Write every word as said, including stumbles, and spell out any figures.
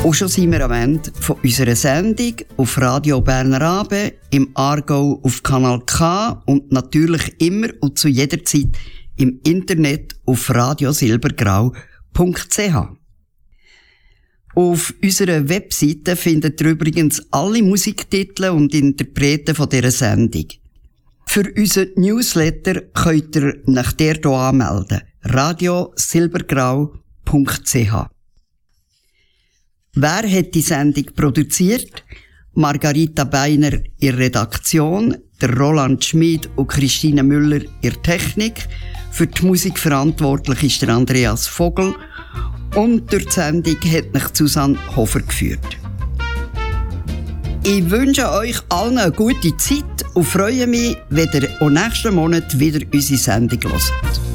Und schon sind wir am Ende von unserer Sendung auf Radio Berner Abe, im Aargau auf Kanal K und natürlich immer und zu jeder Zeit im Internet auf radiosilbergrau punkt c h. Auf unserer Webseite findet ihr übrigens alle Musiktitel und Interpreten von dieser Sendung. Für unseren Newsletter könnt ihr nach der hier anmelden. radiosilbergrau punkt c h. Wer hat die Sendung produziert? Margarita Beiner in Redaktion, der Roland Schmid und Christine Müller in Technik. Für die Musik verantwortlich ist der Andreas Vogel. Und durch die Sendung hat mich Susanne Hofer geführt. Ich wünsche euch allen eine gute Zeit und freue mich, wenn ihr am nächsten Monat wieder unsere Sendung hört.